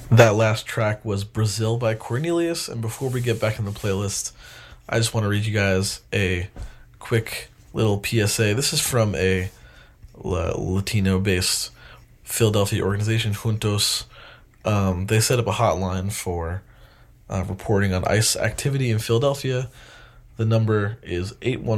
That last track was Brazil by Cornelius, and before we get back in the playlist, I just want to read you guys a quick little PSA. This is from a Latino-based Philadelphia organization, Juntos. They set up a hotline for reporting on ICE activity in Philadelphia. The number is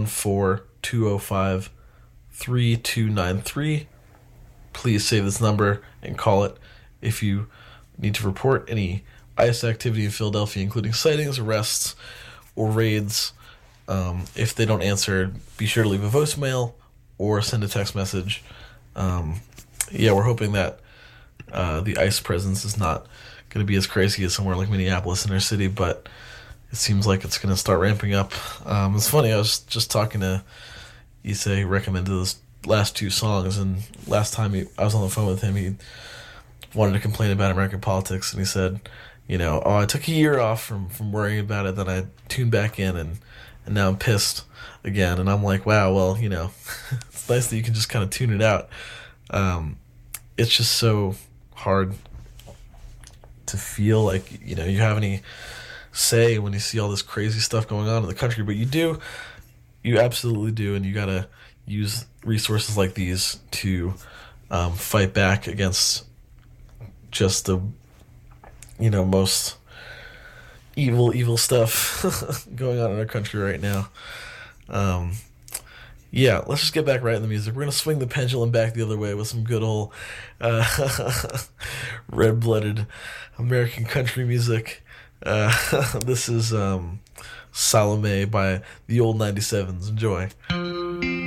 814-205-3293. Please save this number and call it if you need to report any ICE activity in Philadelphia, including sightings, arrests, or raids. If they don't answer, be sure to leave a voicemail or send a text message. We're hoping that the ICE presence is not going to be as crazy as somewhere like Minneapolis inner city, but it seems like it's going to start ramping up. It's funny, I was just talking to Issei, recommended those last two songs, and last time I was on the phone with him, he wanted to complain about American politics, and he said, I took a year off from worrying about it, then I tuned back in, and now I'm pissed again. And I'm like, wow, well, it's nice that you can just kind of tune it out. It's just so hard to feel like, you have any say when you see all this crazy stuff going on in the country, but you absolutely do, and you gotta use resources like these to fight back against just the most evil stuff going on in our country right now. Let's just get back right in the music. We're gonna swing the pendulum back the other way with some good old red-blooded American country music. This is Salome by the Old 97s. Enjoy.